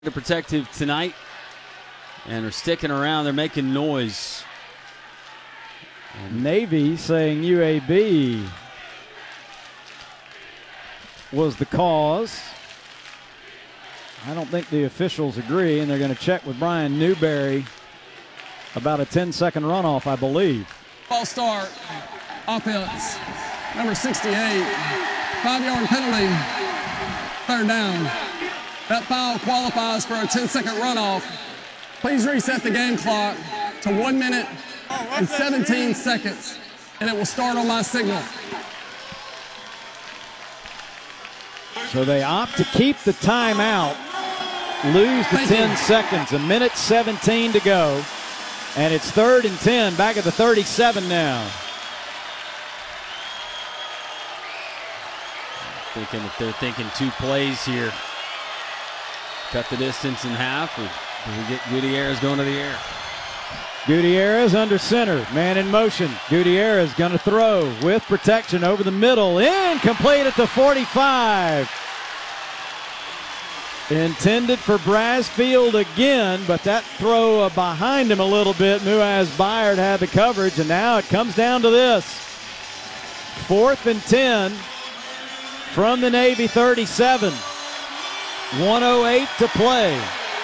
Protective tonight and are sticking around. They're making noise. And Navy saying UAB was the cause. I don't think the officials agree, and they're going to check with Brian Newberry about a 10-second runoff, I believe. False start, offense, number 68, 5-yard penalty, third down. That foul qualifies for a 10-second runoff. Please reset the game clock to 1 minute and 17 seconds, and it will start on my signal. So they opt to keep the timeout, lose the 10 seconds, a minute 17 to go, and it's 3rd and 10, back at the 37 now. Thinking if they're thinking 2 plays here, cut the distance in half, or do we get Gutierrez going to the air? Gutierrez under center, man in motion. Gutierrez going to throw with protection over the middle, incomplete at the 45. Intended for Brasfield again, but that throw behind him a little bit. Muaz Byard had the coverage, and now it comes down to this. 4th and 10 from the Navy 37. 1:08 to play.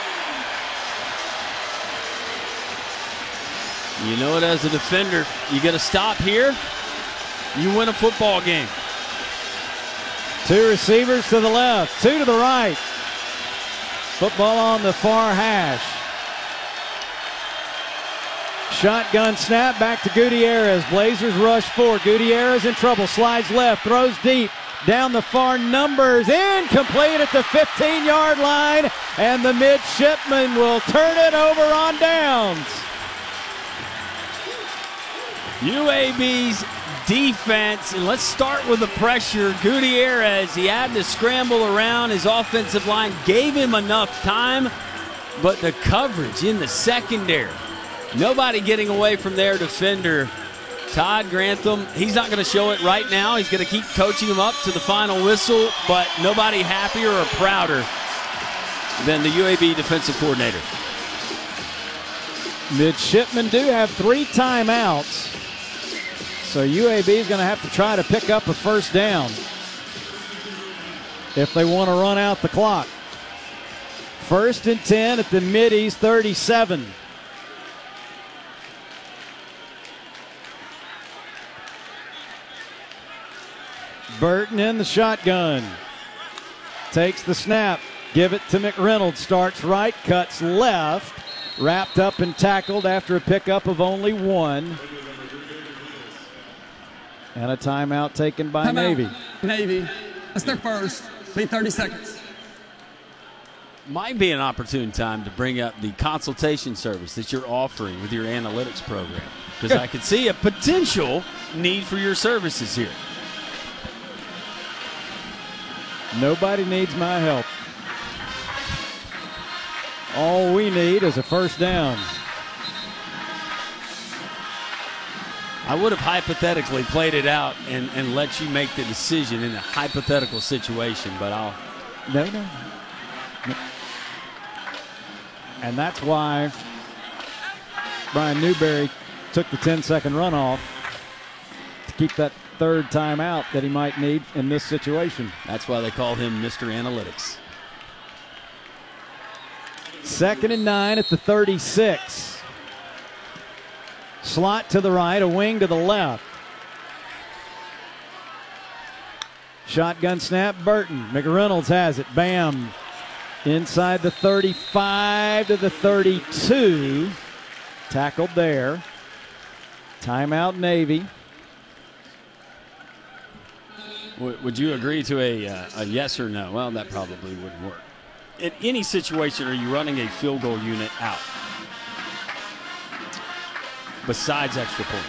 You know it as a defender. You got to stop here, you win a football game. 2 receivers to the left, 2 to the right. Football on the far hash. Shotgun snap back to Gutierrez. Blazers rush 4. Gutierrez in trouble. Slides left. Throws deep. Down the far numbers. Incomplete at the 15-yard line. And the midshipman will turn it over on downs. UAB's defense, and let's start with the pressure. Gutierrez, he had to scramble around. His offensive line gave him enough time, but the coverage in the secondary, nobody getting away from their defender. Todd Grantham, he's not going to show it right now. He's going to keep coaching him up to the final whistle, but nobody happier or prouder than the UAB defensive coordinator. Midshipmen do have 3 timeouts. So UAB is going to have to try to pick up a first down if they want to run out the clock. 1st and 10 at the Middies 37. Burton in the shotgun. Takes the snap. Give it to McReynolds. Starts right, cuts left. Wrapped up and tackled after a pickup of only 1. And a timeout taken by Navy. Navy. That's their first. Need 30 seconds. Might be an opportune time to bring up the consultation service that you're offering with your analytics program, because I could see a potential need for your services here. Nobody needs my help. All we need is a first down. I would have hypothetically played it out and let you make the decision in a hypothetical situation, but I'll... No. And that's why Brian Newberry took the 10-second runoff to keep that 3rd timeout that he might need in this situation. That's why they call him Mr. Analytics. 2nd and 9 at the 36. Slot to the right, a wing to the left. Shotgun snap, Burton. McReynolds has it. Bam. Inside the 35 to the 32. Tackled there. Timeout, Navy. Would you agree to a yes or no? Well, that probably wouldn't work. In any situation, are you running a field goal unit out besides extra point?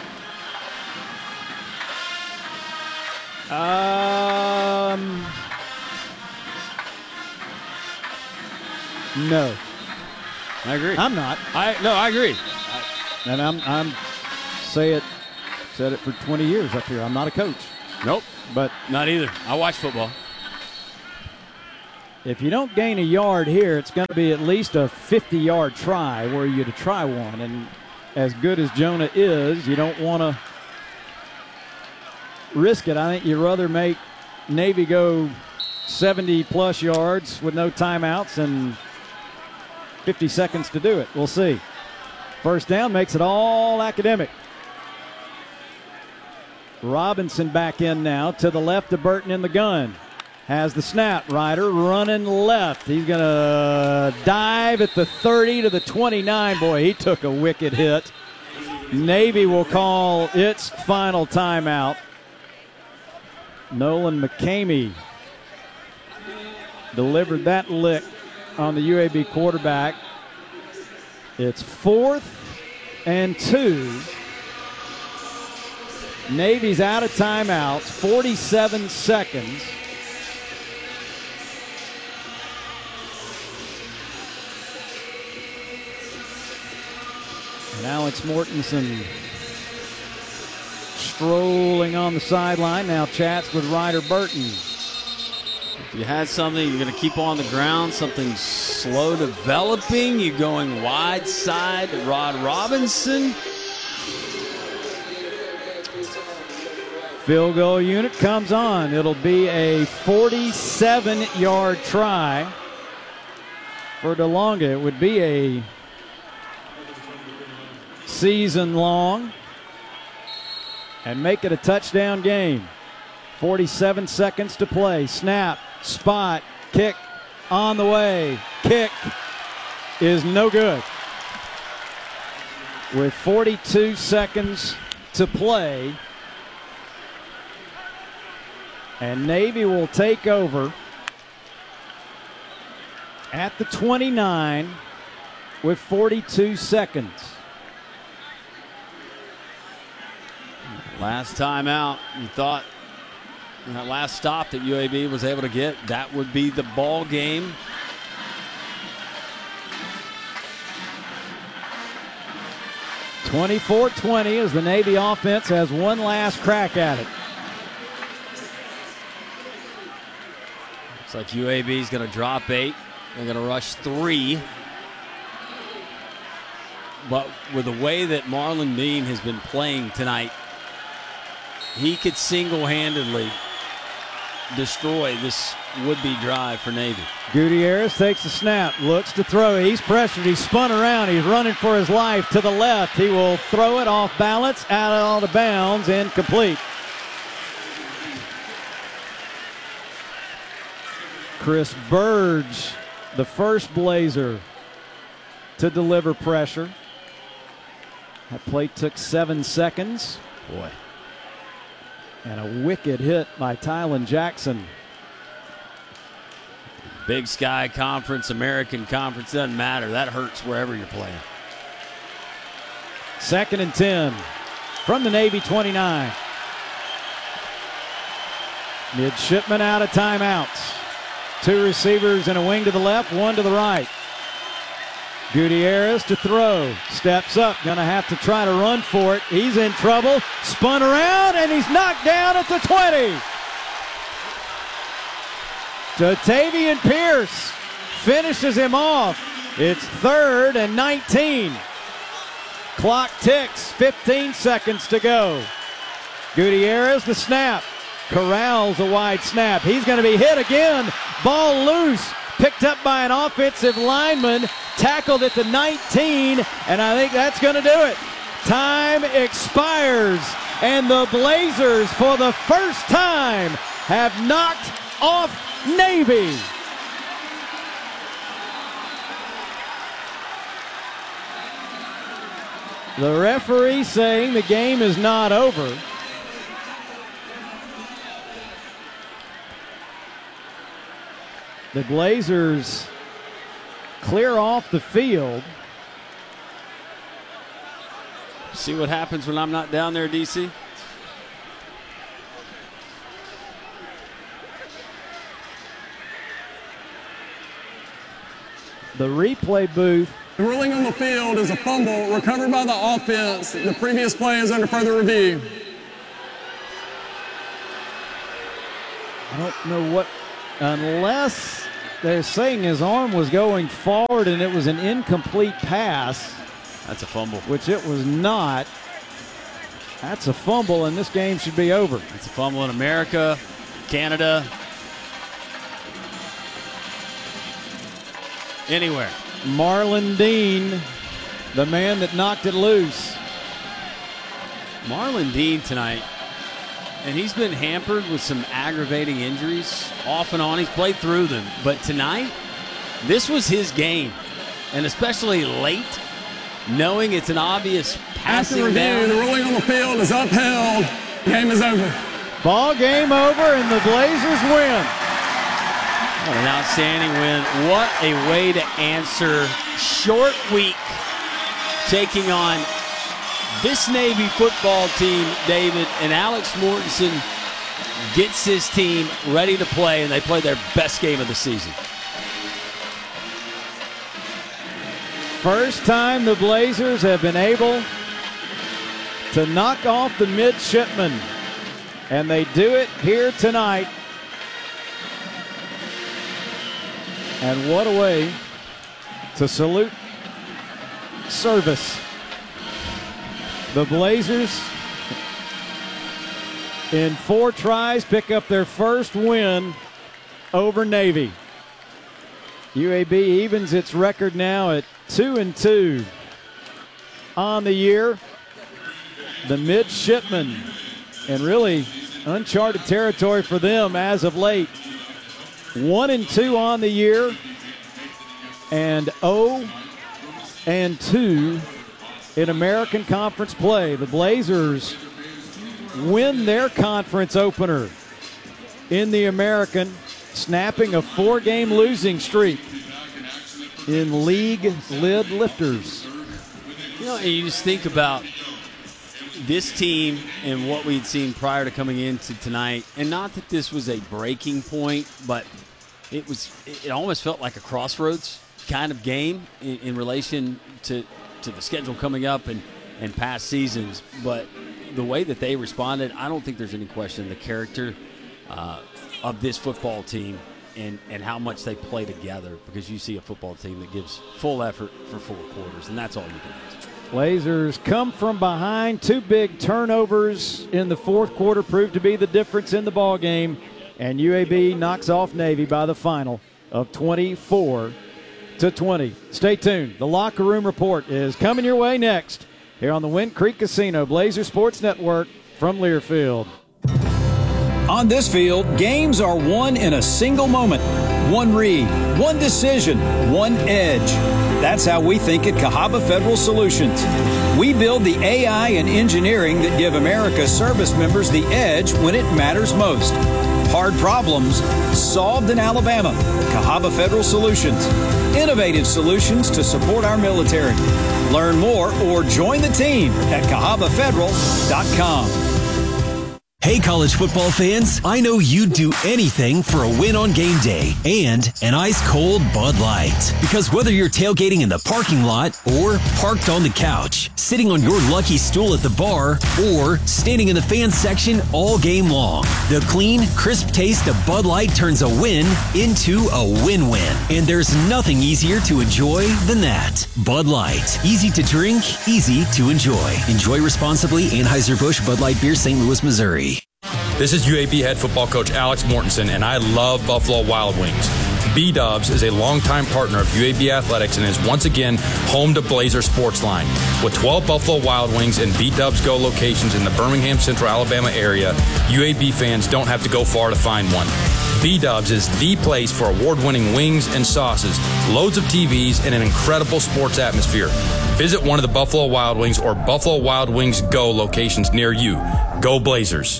No. I agree. I'm not. I agree. And I'm said it for 20 years up here. I'm not a coach. Nope. But not either. I watch football. if you don't gain a yard here, it's going to be at least a 50-yard try where you to try one. And as good as Jonah is, you don't want to risk it. I think you'd rather make Navy go 70-plus yards with no timeouts and 50 seconds to do it. We'll see. First down makes it all academic. Robinson back in now to the left of Burton in the gun. Has the snap. Ryder running left. He's going to dive at the 30 to the 29. Boy, he took a wicked hit. Navy will call its final timeout. Nolan McCamey delivered that lick on the UAB quarterback. It's 4th and 2. Navy's out of timeouts, 47 seconds. And Alex Mortensen strolling on the sideline, now chats with Ryder Burton. If you had something, you're going to keep on the ground, something slow developing, you're going wide side to Rod Robinson. Field goal unit comes on. It'll be a 47-yard try for DeLonga. It would be a season long and make it a touchdown game. 47 seconds to play. Snap, spot, kick on the way. Kick is no good. With 42 seconds to play, and Navy will take over at the 29 with 42 seconds. Last time out, you thought that last stop that UAB was able to get, that would be the ball game. (24-20) as the Navy offense has one last crack at it. Looks like UAB is going to drop 8. They're going to rush 3. But with the way that Marlon Bean has been playing tonight, he could single-handedly destroy this would-be drive for Navy. Gutierrez takes the snap, looks to throw. He's pressured. He's spun around. He's running for his life to the left. He will throw it off balance, out of bounds, incomplete. Chris Burge, the first Blazer to deliver pressure. That play took 7 seconds. Boy. And a wicked hit by Tylen Jackson. Big Sky Conference, American Conference, doesn't matter. That hurts wherever you're playing. 2nd and 10 from the Navy 29. Midshipman out of timeouts. 2 receivers and a wing to the left, 1 to the right. Gutierrez to throw. Steps up. Going to have to try to run for it. He's in trouble. Spun around, and he's knocked down at the 20. Jatavian Pierce finishes him off. It's 3rd and 19. Clock ticks. 15 seconds to go. Gutierrez, the snap. Corrals a wide snap. He's going to be hit again. Ball loose. Picked up by an offensive lineman. Tackled at the 19. And I think that's going to do it. Time expires. And the Blazers, for the first time, have knocked off Navy. The referee saying the game is not over. The Blazers clear off the field. See what happens when I'm not down there, DC? The replay booth. The ruling on the field is a fumble recovered by the offense. The previous play is under further review. I don't know what, unless they're saying his arm was going forward and it was an incomplete pass. That's a fumble. Which it was not. That's a fumble, and this game should be over. It's a fumble in America, Canada, anywhere. Marlon Dean, the man that knocked it loose. Marlon Dean tonight, and he's been hampered with some aggravating injuries off and on. He's played through them. But tonight, this was his game, and especially late, knowing it's an obvious passing After review, down. the ruling on the field is upheld. Game is over. Ball game over, and the Blazers win. What an outstanding win. What a way to answer short week, taking on this Navy football team, David, and Alex Mortensen gets his team ready to play, and they play their best game of the season. First time the Blazers have been able to knock off the midshipmen, and they do it here tonight. And what a way to salute service. The Blazers, in 4 tries, pick up their first win over Navy. UAB evens its record now at 2-2 on the year. The midshipmen, and really uncharted territory for them as of late. 1-2 on the year, and 0-2 in American Conference play. The Blazers win their conference opener in the American, snapping a 4-game losing streak in league lid lifters. You know, and you just think about this team and what we'd seen prior to coming into tonight, and not that this was a breaking point, but it almost felt like a crossroads kind of game in relation to the schedule coming up and past seasons. But the way that they responded, I don't think there's any question the character of this football team and how much they play together, because you see a football team that gives full effort for 4 quarters, and that's all you can ask. Blazers come from behind. 2 big turnovers in the 4th quarter proved to be the difference in the ball game, and UAB knocks off Navy by the final of 24-20. Stay tuned. The Locker Room Report is coming your way next here on the Wind Creek Casino Blazer Sports Network from Learfield. On this field, games are won in a single moment. One read, one decision, one edge. That's how we think at Cahaba Federal Solutions. We build the AI and engineering that give America's service members the edge when it matters most. Hard problems solved in Alabama. Cahaba Federal Solutions. Innovative solutions to support our military. Learn more or join the team at CahabaFederal.com. Hey, college football fans, I know you'd do anything for a win on game day and an ice-cold Bud Light. Because whether you're tailgating in the parking lot or parked on the couch, sitting on your lucky stool at the bar, or standing in the fan section all game long, the clean, crisp taste of Bud Light turns a win into a win-win. And there's nothing easier to enjoy than that. Bud Light. Easy to drink, easy to enjoy. Enjoy responsibly. Anheuser-Busch Bud Light Beer, St. Louis, Missouri. This is UAB head football coach Alex Mortensen, and I love Buffalo Wild Wings. B-Dubs is a longtime partner of UAB Athletics and is once again home to Blazer Sportsline. With 12 Buffalo Wild Wings and B-Dubs Go locations in the Birmingham, Central Alabama area, UAB fans don't have to go far to find one. B-Dubs is the place for award-winning wings and sauces, loads of TVs, and an incredible sports atmosphere. Visit one of the Buffalo Wild Wings or Buffalo Wild Wings Go locations near you. Go Blazers.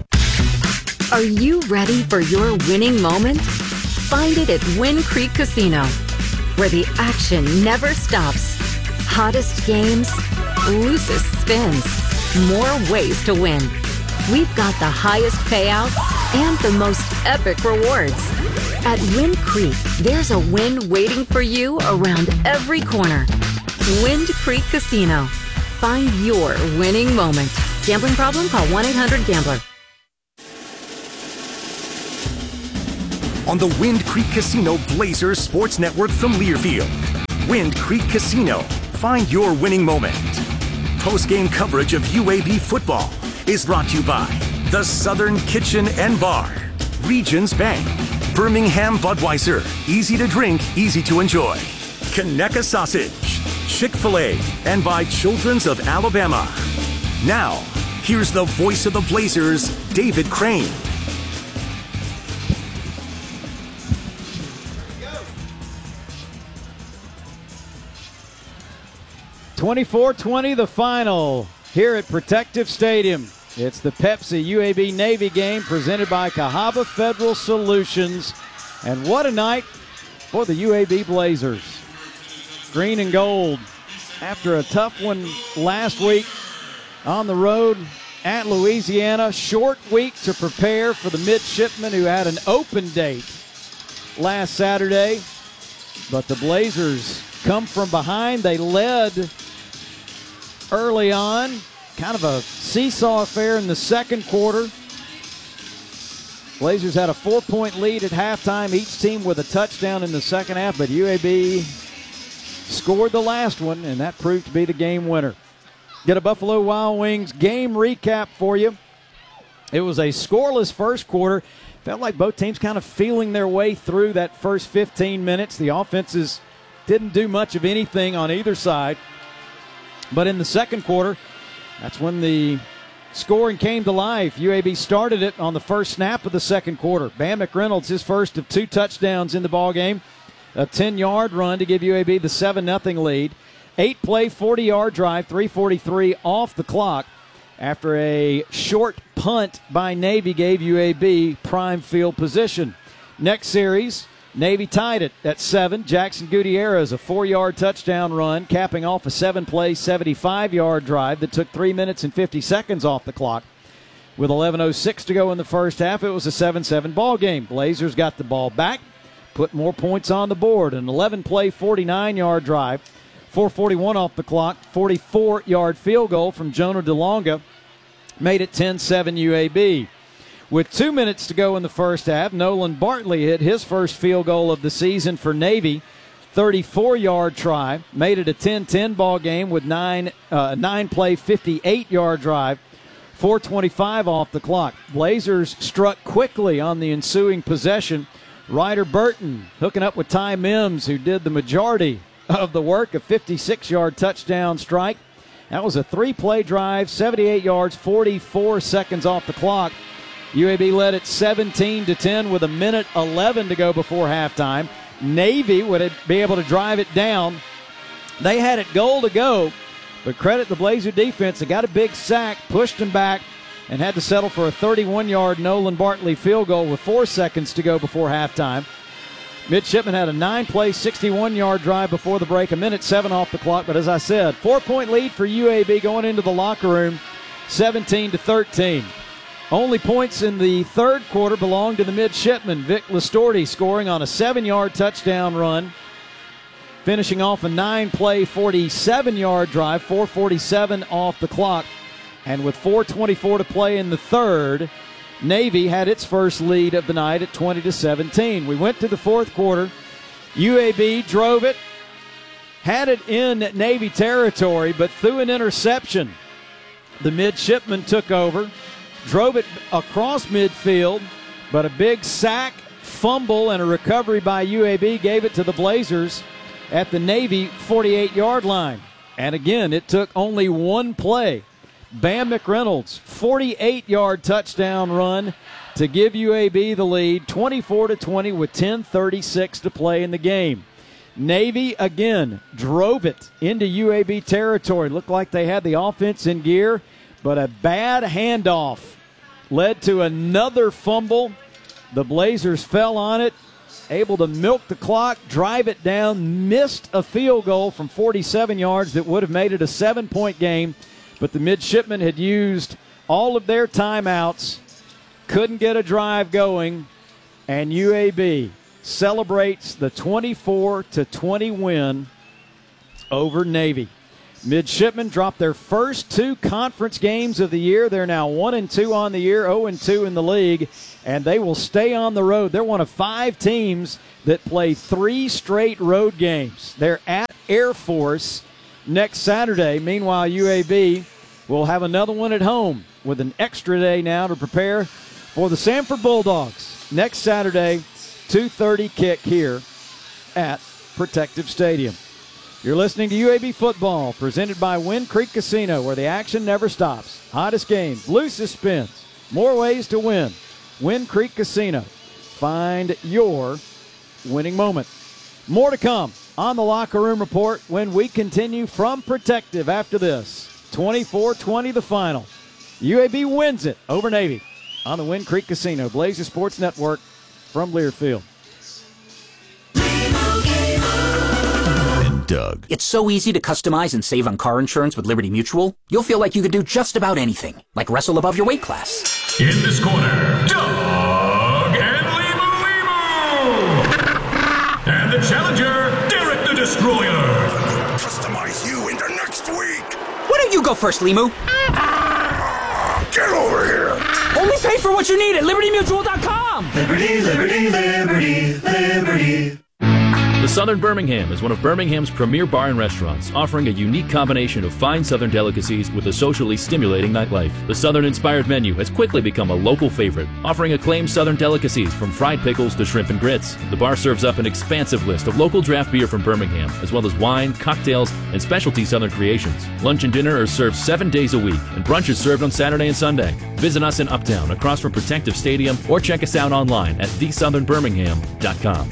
Are you ready for your winning moment? Find it at Wind Creek Casino, where the action never stops. Hottest games, loosest spins, more ways to win. We've got the highest payouts and the most epic rewards. At Wind Creek, there's a win waiting for you around every corner. Wind Creek Casino. Find your winning moment. Gambling problem? Call 1-800-GAMBLER. on the Wind Creek Casino Blazers Sports Network from Learfield. Wind Creek Casino. Find your winning moment. Post-game coverage of UAB football is brought to you by the Southern Kitchen and Bar, Regions Bank, Birmingham Budweiser, easy to drink, easy to enjoy, Conecuh Sausage, Chick-fil-A, and by Children's of Alabama. Now, here's the voice of the Blazers, David Crane. 24-20 the final here at Protective Stadium. It's the Pepsi UAB Navy game presented by Cahaba Federal Solutions. And what a night for the UAB Blazers. Green and gold after a tough one last week on the road at Louisiana. Short week to prepare for the midshipmen who had an open date last Saturday. But the Blazers come from behind. They led early on, kind of a seesaw affair in the second quarter. Blazers had a 4-point lead at halftime, each team with a touchdown in the second half, but UAB scored the last one, and that proved to be the game winner. Get a Buffalo Wild Wings game recap for you. It was a scoreless first quarter. Felt like both teams kind of feeling their way through that first 15 minutes. The offenses didn't do much of anything on either side. But in the second quarter, that's when the scoring came to life. UAB started it on the first snap of the second quarter. Bam McReynolds, his first of 2 touchdowns in the ballgame. A 10-yard run to give UAB the 7-0 lead. 8-play, 40-yard drive, 3:43 off the clock after a short punt by Navy gave UAB prime field position. Next series, Navy tied it at 7. Jackson Gutierrez, a 4-yard touchdown run, capping off a 7-play, 75-yard drive that took 3 minutes and 50 seconds off the clock. With 11:06 to go in the first half, it was a 7-7 ball game. Blazers got the ball back, put more points on the board. An 11-play, 49-yard drive, 4:41 off the clock, 44-yard field goal from Jonah DeLonga made it 10-7 UAB. With 2 minutes to go in the first half, Nolan Bartley hit his first field goal of the season for Navy. 34-yard try, made it a 10-10 ball game with 9-play, 58-yard drive, 4:25 off the clock. Blazers struck quickly on the ensuing possession. Ryder Burton hooking up with Ty Mims, who did the majority of the work, a 56-yard touchdown strike. That was a 3-play drive, 78 yards, 44 seconds off the clock. UAB led it 17-10 with 1:11 to go before halftime. Navy would be able to drive it down. They had it goal to go, but credit the Blazer defense. They got a big sack, pushed them back, and had to settle for a 31-yard Nolan Bartley field goal with 4 seconds to go before halftime. Midshipman had a 9-play, 61-yard drive before the break, 1:07 off the clock. But as I said, 4-point lead for UAB going into the locker room, 17-13. Only points in the third quarter belonged to the midshipman. Vic Listorti scoring on a 7-yard touchdown run, finishing off a 9-play, 47-yard drive, 4:47 off the clock. And with 4:24 to play in the third, Navy had its first lead of the night at 20-17. We went to the fourth quarter. UAB drove it, had it in Navy territory, but threw an interception. The midshipmen took over, drove it across midfield, but a big sack, fumble, and a recovery by UAB gave it to the Blazers at the Navy 48-yard line. And again, it took only one play. Bam McReynolds, 48-yard touchdown run to give UAB the lead, 24-20 with 10:36 to play in the game. Navy, again, drove it into UAB territory. Looked like they had the offense in gear, but a bad handoff led to another fumble. The Blazers fell on it, able to milk the clock, drive it down, missed a field goal from 47 yards that would have made it a 7-point game. But the midshipmen had used all of their timeouts, couldn't get a drive going, and UAB celebrates the 24-20 win over Navy. Midshipmen dropped their first 2 conference games of the year. They're now 1-2 on the year, 0-2 in the league, and they will stay on the road. They're one of 5 teams that play 3 straight road games. They're at Air Force next Saturday. Meanwhile, UAB will have another one at home with an extra day now to prepare for the Sanford Bulldogs. Next Saturday, 2:30 kick here at Protective Stadium. You're listening to UAB Football, presented by Wind Creek Casino, where the action never stops. Hottest games, loosest spins, more ways to win. Wind Creek Casino. Find your winning moment. More to come on the Locker Room Report when we continue from Protective after this. 24-20 the final. UAB wins it over Navy on the Wind Creek Casino. Blazer Sports Network from Learfield. Doug. It's so easy to customize and save on car insurance with Liberty Mutual. You'll feel like you could do just about anything, like wrestle above your weight class. In this corner, Doug and Limu. And the challenger, Derek the Destroyer. Customize you into next week. Why don't you go first, Limu? Get over here. Only pay for what you need at LibertyMutual.com. Liberty, liberty, liberty, liberty. The Southern Birmingham is one of Birmingham's premier bar and restaurants, offering a unique combination of fine Southern delicacies with a socially stimulating nightlife. The Southern-inspired menu has quickly become a local favorite, offering acclaimed Southern delicacies from fried pickles to shrimp and grits. The bar serves up an expansive list of local draft beer from Birmingham, as well as wine, cocktails, and specialty Southern creations. Lunch and dinner are served 7 days a week, and brunch is served on Saturday and Sunday. Visit us in Uptown, across from Protective Stadium, or check us out online at thesouthernbirmingham.com.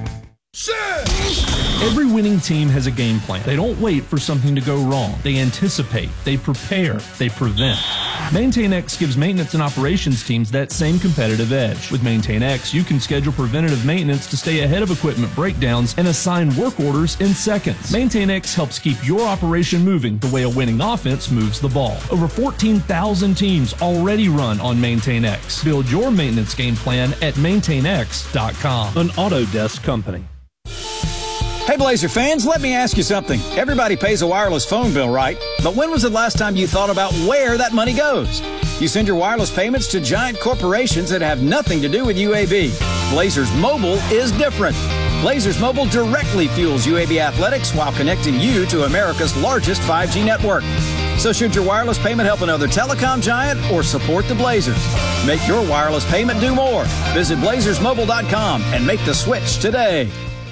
Every winning team has a game plan. They don't wait for something to go wrong. They anticipate, they prepare, they prevent. MaintainX gives maintenance and operations teams that same competitive edge. With MaintainX, you can schedule preventative maintenance to stay ahead of equipment breakdowns and assign work orders in seconds. MaintainX helps keep your operation moving the way a winning offense moves the ball. Over 14,000 teams already run on MaintainX. Build your maintenance game plan at MaintainX.com. An Autodesk company. Hey Blazer fans, let me ask you something. Everybody pays a wireless phone bill, right? But when was the last time you thought about where that money goes? You send your wireless payments to giant corporations that have nothing to do with UAB. Blazers Mobile is different. Blazers Mobile directly fuels UAB athletics while connecting you to America's largest 5G network. So should your wireless payment help another telecom giant or support the Blazers? Make your wireless payment do more. Visit BlazersMobile.com and make the switch today.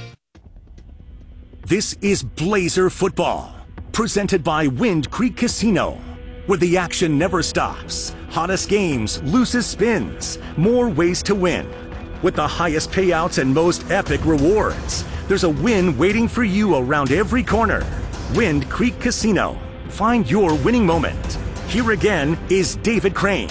This is Blazer Football, presented by Wind Creek Casino, where the action never stops. Hottest games, loosest spins, more ways to win. With the highest payouts and most epic rewards, there's a win waiting for you around every corner. Wind Creek Casino. Find your winning moment. Here again is David Crane.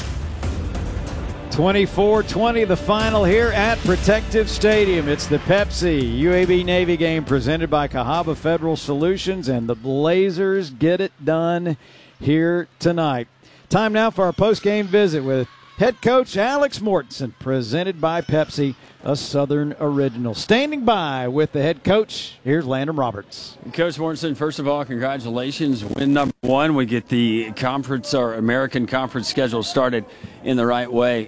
24-20 the final here at Protective Stadium. It's the Pepsi UAB Navy game presented by Cahaba Federal Solutions, and the Blazers get it done here tonight. Time now for our post-game visit with head coach Alex Mortensen, presented by Pepsi, a Southern original. Standing by with the head coach, here's Landon Roberts. Coach Mortensen, first of all, congratulations. Win number one. We get the conference or American Conference schedule started in the right way.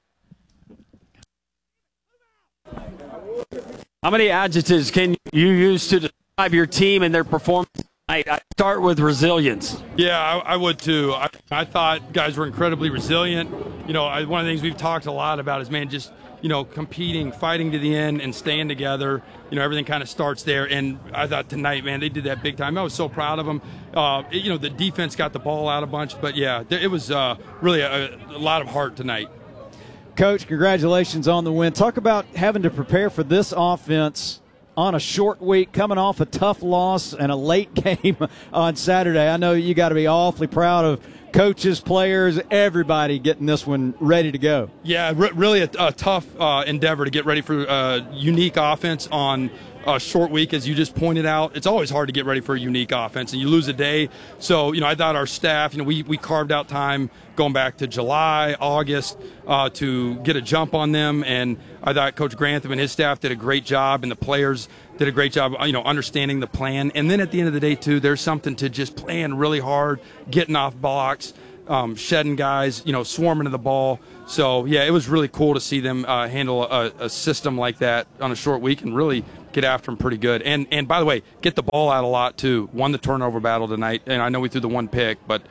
How many adjectives can you use to describe your team and their performance tonight? I start with resilience. Yeah, I would too. I thought guys were incredibly resilient. You know, one of the things we've talked a lot about is, man, just, you know, competing, fighting to the end, and staying together. You know, everything kind of starts there. And I thought tonight, man, they did that big time. I was so proud of them. You know, the defense got the ball out a bunch. But, yeah, it was really a lot of heart tonight. Coach, congratulations on the win. Talk about having to prepare for this offense on a short week, coming off a tough loss and a late game on Saturday. I know you got to be awfully proud of coaches, players, everybody getting this one ready to go. Yeah, really a tough endeavor to get ready for a unique offense on short week, as you just pointed out. It's always hard to get ready for a unique offense, and you lose a day. So, I thought our staff, we carved out time going back to July, August, to get a jump on them, and I thought Coach Grantham and his staff did a great job, and the players did a great job, understanding the plan. And then at the end of the day, too, there's something to just playing really hard, getting off blocks, shedding guys, swarming to the ball. So, yeah, it was really cool to see them handle a system like that on a short week and really get after them pretty good. And by the way, get the ball out a lot, too. Won the turnover battle tonight, and I know we threw the one pick, but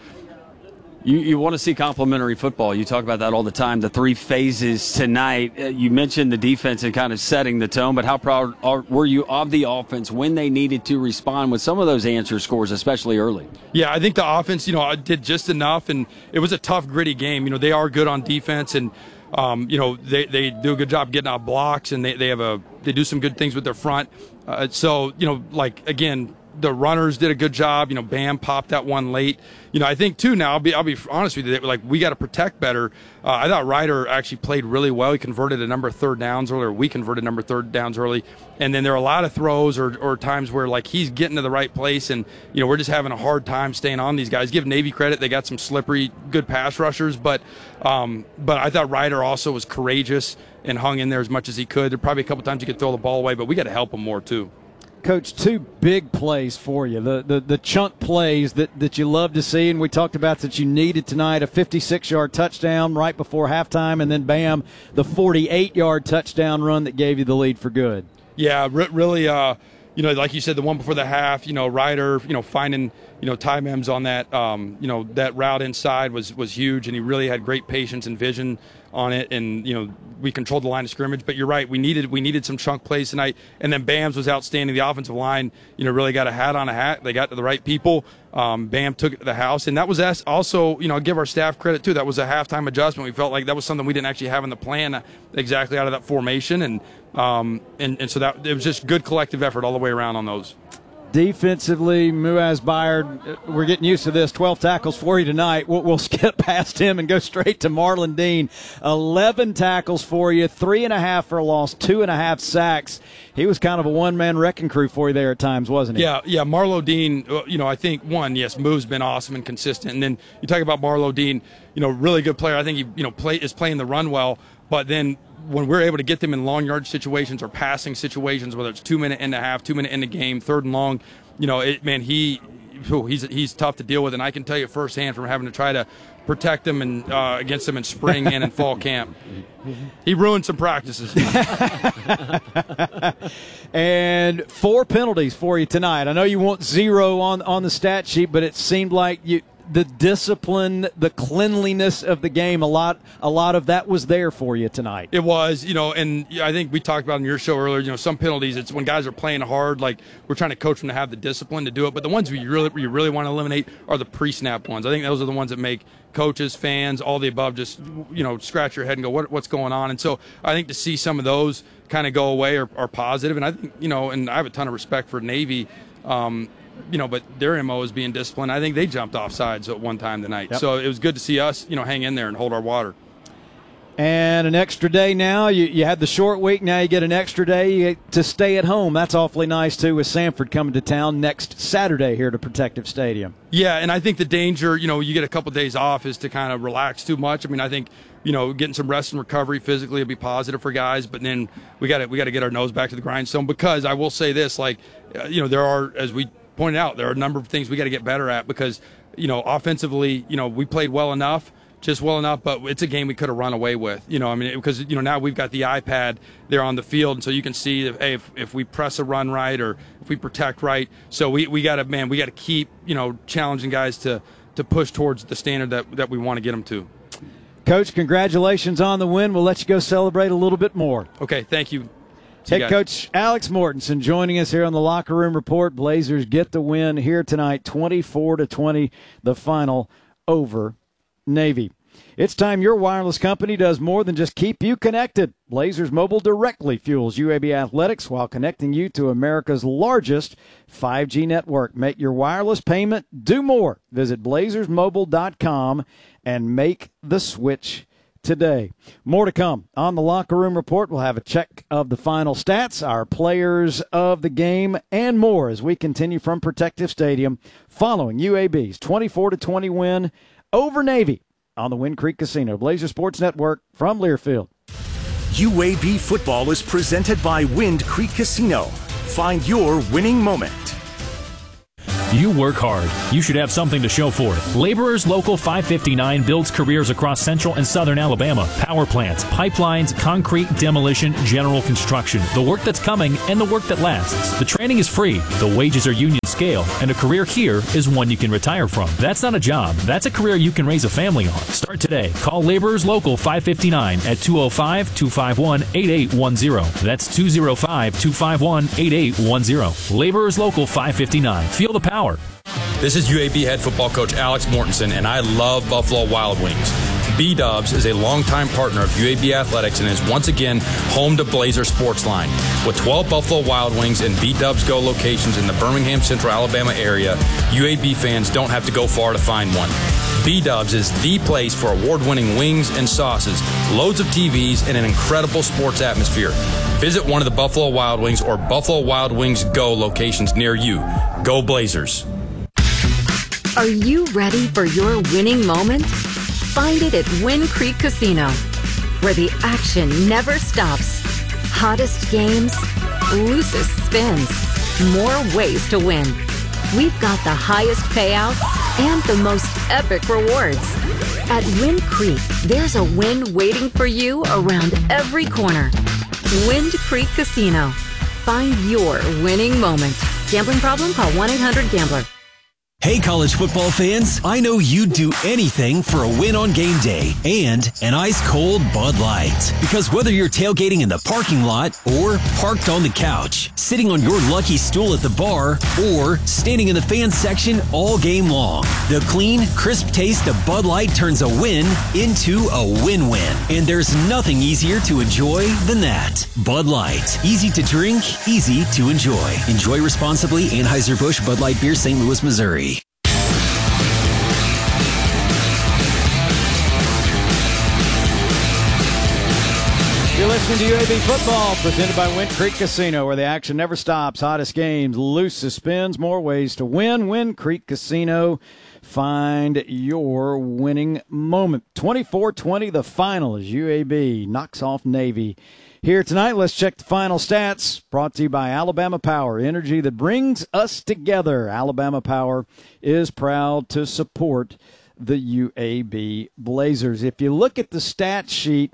You want to see complementary football. You talk about that all the time, the 3 phases tonight. You mentioned the defense and kind of setting the tone, but how proud were you of the offense when they needed to respond with some of those answer scores, especially early? Yeah, I think the offense, did just enough, and it was a tough, gritty game. They are good on defense, and they do a good job getting out blocks, and they do some good things with their front. So, again, the runners did a good job. Bam popped that one late. I think too. Now I'll be honest with you. We got to protect better. I thought Ryder actually played really well. He converted a number of third downs earlier. We converted a number of third downs early, and then there are a lot of throws or times where he's getting to the right place, and we're just having a hard time staying on these guys. Give Navy credit; they got some slippery, good pass rushers, but I thought Ryder also was courageous and hung in there as much as he could. There were probably a couple times he could throw the ball away, but we got to help him more too. Coach, 2 big plays for you, the chunk plays that you love to see, and we talked about that you needed tonight, a 56-yard touchdown right before halftime, and then, bam, the 48-yard touchdown run that gave you the lead for good. Yeah, really, like you said, the one before the half, Ryder, finding, Ty Mims on that, that route inside was huge, and he really had great patience and vision on it, and we controlled the line of scrimmage. But you're right, we needed some chunk plays tonight, and then Bam's was outstanding. The offensive line, really got a hat on a hat. They got to the right people. Bam took it to the house, and that was also, I'll give our staff credit too. That was a halftime adjustment. We felt like that was something we didn't actually have in the plan exactly out of that formation, and so that it was just good collective effort all the way around on those. Defensively, Muaz Byard, we're getting used to this. 12 tackles for you tonight. We'll skip past him and go straight to Marlon Dean. 11 tackles for you, 3.5 for a loss, 2.5 sacks. He was kind of a one-man wrecking crew for you there at times, wasn't he? Yeah, Marlo Dean, I think, yes, Move's been awesome and consistent. And then you talk about Marlo Dean, really good player. I think he, is playing the run well, but then when we're able to get them in long yard situations or passing situations, whether it's 2 minute and a half, 2 minute in the game, 3rd and long, he's tough to deal with. And I can tell you firsthand from having to try to protect them and against them in spring and in fall camp. He ruined some practices. And 4 penalties for you tonight. I know you want 0 on the stat sheet, but it seemed like the discipline, the cleanliness of the game, a lot of that was there for you tonight. It was, and I think we talked about in your show earlier, some penalties, it's when guys are playing hard, like we're trying to coach them to have the discipline to do it. But the ones you really want to eliminate are the pre-snap ones. I think those are the ones that make coaches, fans, all the above just, scratch your head and go, what's going on? And so I think to see some of those kind of go away are positive. And I think, and I have a ton of respect for Navy, but their MO is being disciplined. I think they jumped off sides at one time tonight. Yep. So it was good to see us, hang in there and hold our water. And an extra day now. You had the short week. Now you get an extra day to stay at home. That's awfully nice, too, with Samford coming to town next Saturday here to Protective Stadium. Yeah, and I think the danger, you get a couple days off is to kind of relax too much. I mean, I think, getting some rest and recovery physically will be positive for guys, but then we got to get our nose back to the grindstone, because I will say this, there are, as we pointed out, there are a number of things we got to get better at, because, offensively, we played well enough, but it's a game we could have run away with, because, now we've got the iPad there on the field, and so you can see if we press a run right or if we protect right. So we got to keep, challenging guys to push towards the standard that we want to get them to. Coach, congratulations on the win. We'll let you go celebrate a little bit more. Okay, thank you. Head coach Alex Mortensen joining us here on the Locker Room Report. Blazers get the win here tonight, 24-20, the final over Navy. It's time your wireless company does more than just keep you connected. Blazers Mobile directly fuels UAB athletics while connecting you to America's largest 5G network. Make your wireless payment do more. Visit blazersmobile.com and make the switch today. More to come on the Locker Room Report. We'll have a check of the final stats, our players of the game, and more as we continue from Protective Stadium following UAB's 24-20 win over Navy on the Wind Creek Casino. Blazer Sports Network from Learfield. UAB football is presented by Wind Creek Casino. Find your winning moment. You work hard. You should have something to show for it. Laborers Local 559 builds careers across central and southern Alabama. Power plants, pipelines, concrete, demolition, general construction. The work that's coming and the work that lasts. The training is free. The wages are union scale. And a career here is one you can retire from. That's not a job. That's a career you can raise a family on. Start today. Call Laborers Local 559 at 205-251-8810. That's 205-251-8810. Laborers Local 559. Feel the power. This is UAB head football coach Alex Mortensen, and I love Buffalo Wild Wings. B-Dubs is a longtime partner of UAB Athletics and is once again home to Blazer Sportsline. With 12 Buffalo Wild Wings and B-Dubs Go locations in the Birmingham, Central Alabama area, UAB fans don't have to go far to find one. B-Dubs is the place for award-winning wings and sauces, loads of TVs, and an incredible sports atmosphere. Visit one of the Buffalo Wild Wings or Buffalo Wild Wings Go locations near you. Go Blazers. Are you ready for your winning moment? Find it at Wind Creek Casino, where the action never stops. Hottest games, loosest spins, more ways to win. We've got the highest payouts and the most epic rewards. At Wind Creek, there's a win waiting for you around every corner. Wind Creek Casino. Find your winning moment. Gambling problem? Call 1-800-GAMBLER. Hey, college football fans, I know you'd do anything for a win on game day and an ice-cold Bud Light. Because whether you're tailgating in the parking lot or parked on the couch, sitting on your lucky stool at the bar, or standing in the fan section all game long, the clean, crisp taste of Bud Light turns a win into a win-win. And there's nothing easier to enjoy than that. Bud Light. Easy to drink, easy to enjoy. Enjoy responsibly. Anheuser-Busch Bud Light Beer, St. Louis, Missouri. You're listening to UAB Football, presented by Wind Creek Casino, where the action never stops. Hottest games, loosest spins, more ways to win. Wind Creek Casino. Find your winning moment. 24-20, the final as UAB knocks off Navy. Here tonight, let's check the final stats. Brought to you by Alabama Power, energy that brings us together. Alabama Power is proud to support the UAB Blazers. If you look at the stat sheet,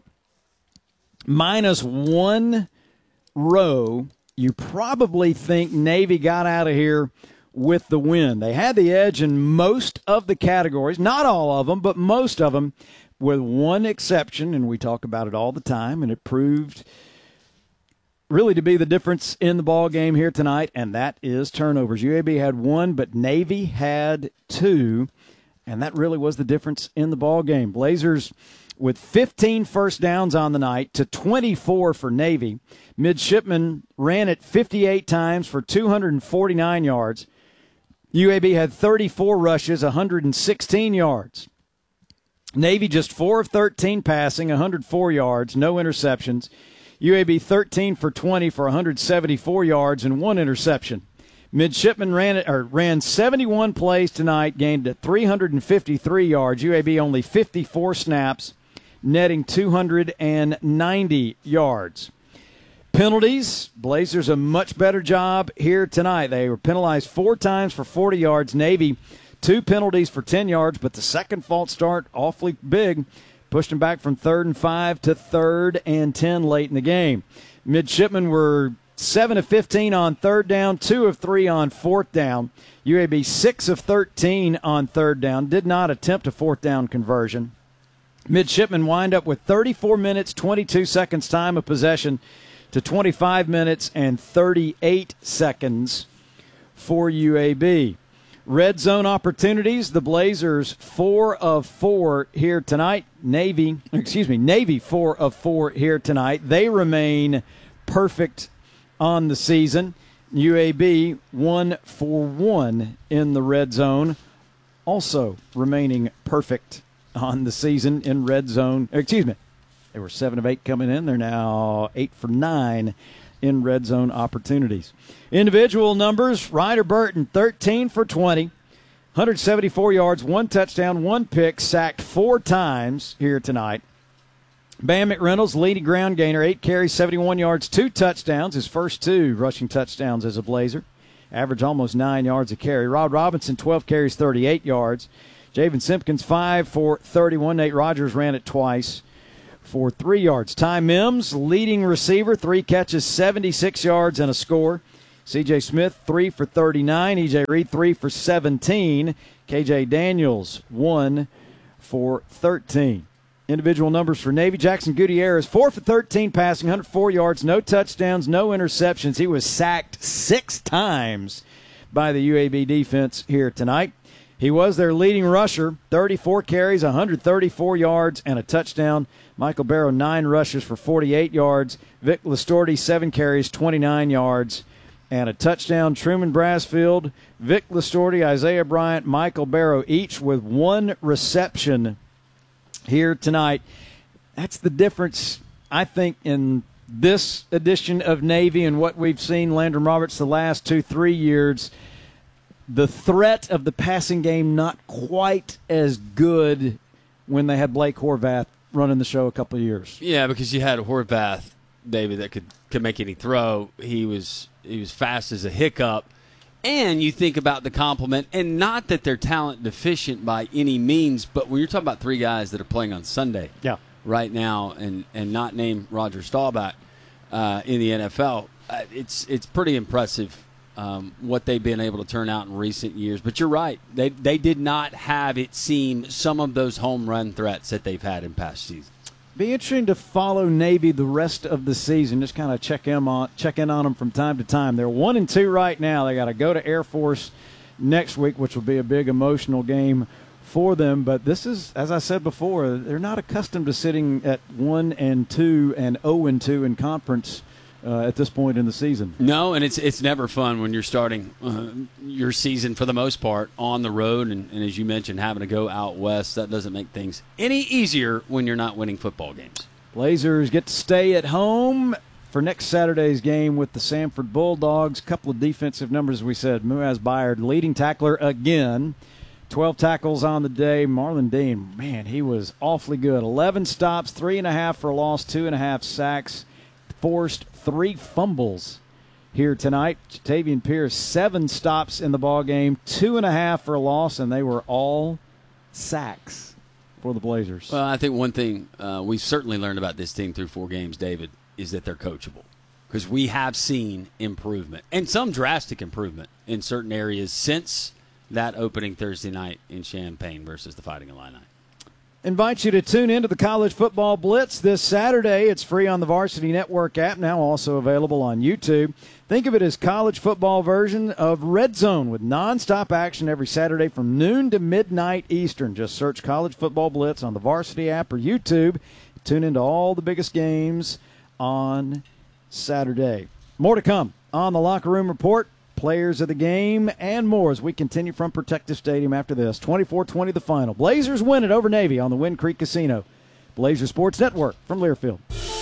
minus one row, you probably think Navy got out of here with the win. They had the edge in most of the categories, not all of them, but most of them, with one exception, and we talk about it all the time, and it proved really to be the difference in the ball game here tonight, and that is turnovers. UAB had one, but Navy had two, and that really was the difference in the ball game. Blazers with 15 first downs on the night to 24 for Navy. Midshipmen ran it 58 times for 249 yards. UAB had 34 rushes, 116 yards. Navy just 4 of 13 passing, 104 yards, no interceptions. UAB 13 for 20 for 174 yards and one interception. Midshipmen ran 71 plays tonight, gained at 353 yards. UAB only 54 snaps, netting 290 yards. Penalties, Blazers a much better job here tonight. They were penalized 4 times for 40 yards. Navy 2 penalties for 10 yards, but the second false start awfully big, pushed them back from 3rd and 5 to 3rd and 10 late in the game. Midshipmen were 7 of 15 on 3rd down, 2 of 3 on 4th down. UAB 6 of 13 on 3rd down, did not attempt a 4th down conversion. Midshipmen wind up with 34 minutes, 22 seconds time of possession to 25 minutes and 38 seconds for UAB. Red zone opportunities, the Blazers 4 of 4 here tonight. Navy 4 of 4 here tonight. They remain perfect on the season. UAB 1 for 1 in the red zone, also remaining perfect on the season in red zone. Excuse me. They were 7 of 8 coming in. They're now 8 for 9 in red zone opportunities. Individual numbers, Ryder Burton, 13 for 20, 174 yards, 1 touchdown, 1 pick, sacked 4 times here tonight. Bam McReynolds, leading ground gainer, 8 carries, 71 yards, 2 touchdowns, his first 2 rushing touchdowns as a Blazer. Average almost 9 yards a carry. Rod Robinson, 12 carries, 38 yards. Javen Simpkins, 5 for 31. Nate Rogers ran it twice for 3 yards. Ty Mims, leading receiver, 3 catches, 76 yards and a score. C.J. Smith, 3 for 39. E.J. Reed, 3 for 17. K.J. Daniels, 1 for 13. Individual numbers for Navy. Jackson Gutierrez, 4 for 13 passing, 104 yards, no touchdowns, no interceptions. He was sacked 6 times by the UAB defense here tonight. He was their leading rusher, 34 carries, 134 yards, and a touchdown. Michael Barrow, 9 rushes for 48 yards. Vic Listorti, 7 carries, 29 yards, and a touchdown. Truman Brasfield, Vic Listorti, Isaiah Bryant, Michael Barrow, each with 1 reception here tonight. That's the difference, I think, in this edition of Navy and what we've seen Landon Roberts the last 2-3 years. The threat of the passing game not quite as good when they had Blake Horvath running the show a couple of years. Yeah, because you had Horvath, David, that could make any throw. He was fast as a hiccup. And you think about the complement, and not that they're talent deficient by any means, but when you're talking about 3 guys that are playing on Sunday right now and not named Roger Staubach in the NFL, it's pretty impressive what they've been able to turn out in recent years. But you're right. They did not have, it seemed, some of those home run threats that they've had in past seasons. Be interesting to follow Navy the rest of the season. Just kind of check in on them from time to time. They're 1-2 right now. They got to go to Air Force next week, which will be a big emotional game for them. But this is, as I said before, they're not accustomed to sitting at 1-2 and 0-2 in conference at this point in the season. No, and it's never fun when you're starting your season for the most part on the road, and as you mentioned, having to go out west. That doesn't make things any easier when you're not winning football games. Blazers get to stay at home for next Saturday's game with the Samford Bulldogs. Couple of defensive numbers, we said. Muaz Byard, leading tackler again. 12 tackles on the day. Marlon Dean, man, he was awfully good. 11 stops, 3.5 for a loss, 2.5 sacks. Forced 3 fumbles here tonight. Jatavian Pierce, 7 stops in the ball game, 2.5 for a loss, and they were all sacks for the Blazers. Well, I think one thing we've certainly learned about this team through 4 games, David, is that they're coachable. Because we have seen improvement, and some drastic improvement in certain areas since that opening Thursday night in Champaign versus the Fighting Illini. Invite you to tune into the College Football Blitz this Saturday. It's free on the Varsity Network app, now also available on YouTube. Think of it as college football version of Red Zone with nonstop action every Saturday from noon to midnight Eastern. Just search College Football Blitz on the Varsity app or YouTube. Tune into all the biggest games on Saturday. More to come on the Locker Room Report, players of the game, and more as we continue from Protective Stadium after this. 24-20 the final. Blazers win it over Navy on the Wind Creek Casino. Blazer Sports Network from Learfield.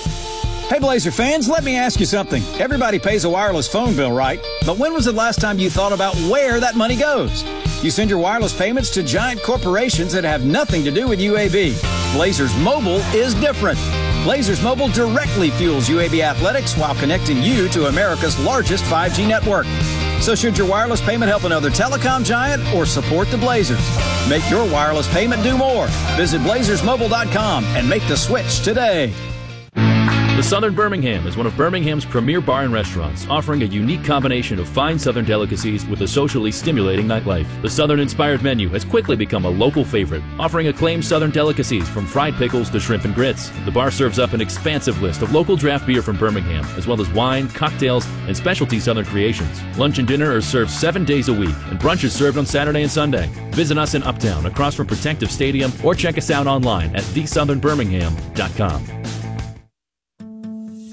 Hey, Blazer fans, let me ask you something. Everybody pays a wireless phone bill, right? But when was the last time you thought about where that money goes? You send your wireless payments to giant corporations that have nothing to do with UAB. Blazers Mobile is different. Blazers Mobile directly fuels UAB athletics while connecting you to America's largest 5G network. So should your wireless payment help another telecom giant or support the Blazers? Make your wireless payment do more. Visit BlazersMobile.com and make the switch today. The Southern Birmingham is one of Birmingham's premier bar and restaurants, offering a unique combination of fine Southern delicacies with a socially stimulating nightlife. The Southern-inspired menu has quickly become a local favorite, offering acclaimed Southern delicacies from fried pickles to shrimp and grits. The bar serves up an expansive list of local draft beer from Birmingham, as well as wine, cocktails, and specialty Southern creations. Lunch and dinner are served 7 days a week, and brunch is served on Saturday and Sunday. Visit us in Uptown, across from Protective Stadium, or check us out online at thesouthernbirmingham.com.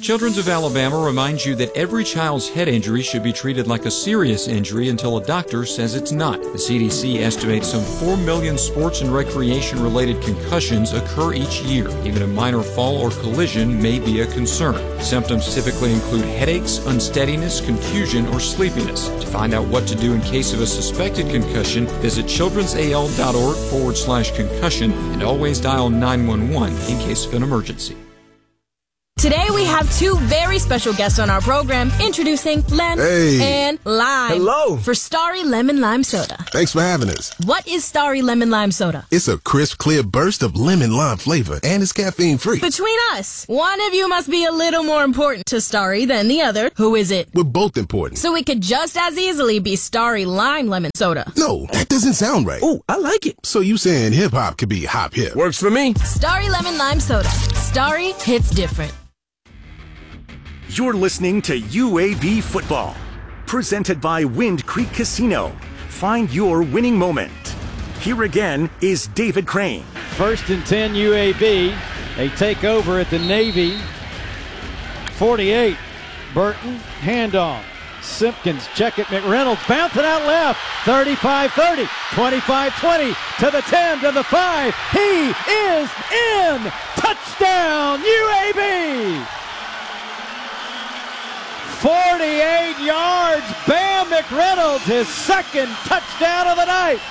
Children's of Alabama reminds you that every child's head injury should be treated like a serious injury until a doctor says it's not. The CDC estimates some 4 million sports and recreation-related concussions occur each year. Even a minor fall or collision may be a concern. Symptoms typically include headaches, unsteadiness, confusion, or sleepiness. To find out what to do in case of a suspected concussion, visit childrensal.org/concussion and always dial 911 in case of an emergency. Today we have two very special guests on our program, introducing Len and Lime. Hello. For Starry Lemon Lime Soda. Thanks for having us. What is Starry Lemon Lime Soda? It's a crisp, clear burst of lemon lime flavor, and it's caffeine-free. Between us, one of you must be a little more important to Starry than the other. Who is it? We're both important. So it could just as easily be Starry Lime Lemon Soda. No, that doesn't sound right. Oh, I like it. So you saying hip-hop could be hop-hip? Works for me. Starry Lemon Lime Soda. Starry hits different. You're listening to UAB Football, presented by Wind Creek Casino. Find your winning moment. Here again is David Crane. 1st and 10 UAB. They take over at the Navy 48. Burton, handoff. Simpkins, check it. McReynolds, bounce it out left. 35-30, 25-20, to the 10, to the 5. He is in. Touchdown, UAB. 48 yards. Bam McReynolds, his second touchdown of the night.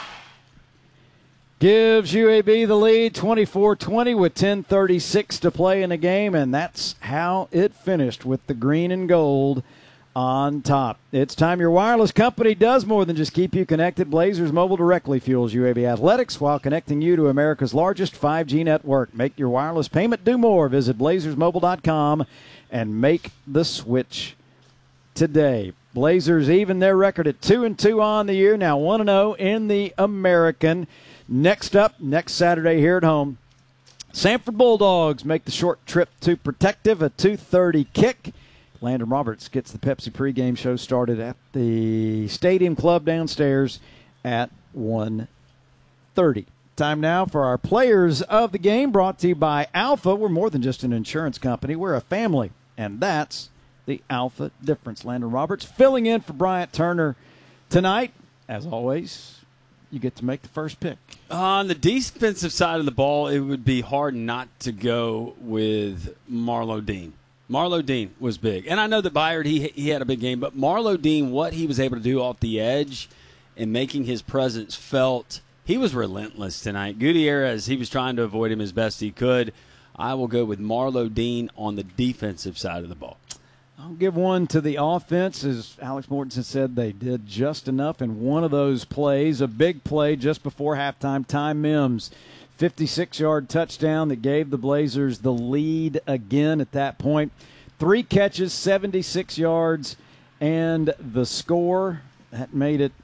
Gives UAB the lead 24-20 with 10:36 to play in the game, and that's how it finished, with the green and gold on top. It's time your wireless company does more than just keep you connected. Blazers Mobile directly fuels UAB athletics while connecting you to America's largest 5G network. Make your wireless payment do more. Visit blazersmobile.com and make the switch today. Blazers even their record at 2-2 on the year, now 1-0 in the American. Next up, next Saturday here at home, Sanford Bulldogs make the short trip to Protective, a 2:30 kick. Landon Roberts gets the Pepsi pregame show started at the Stadium Club downstairs at 1:30. Time now for our players of the game, brought to you by Alpha. We're more than just an insurance company. We're a family, and that's the Alpha difference. Landon Roberts filling in for Bryant Turner tonight. As always, you get to make the first pick. On the defensive side of the ball, it would be hard not to go with Marlo Dean. Marlo Dean was big. And I know that Byard, he had a big game, but Marlo Dean, what he was able to do off the edge and making his presence felt, he was relentless tonight. Gutierrez, he was trying to avoid him as best he could. I will go with Marlo Dean on the defensive side of the ball. I'll give one to the offense. As Alex Mortensen said, they did just enough in one of those plays, a big play just before halftime. Ty Mims, 56-yard touchdown that gave the Blazers the lead again at that point. 3 catches, 76 yards, and the score. That made it